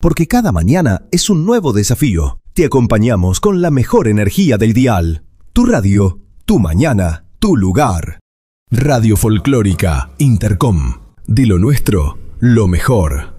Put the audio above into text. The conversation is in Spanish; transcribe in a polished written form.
porque cada mañana es un nuevo desafío. Te acompañamos con la mejor energía del dial. Tu radio, tu mañana, tu lugar. Radio Folclórica Intercom. De lo nuestro, lo mejor.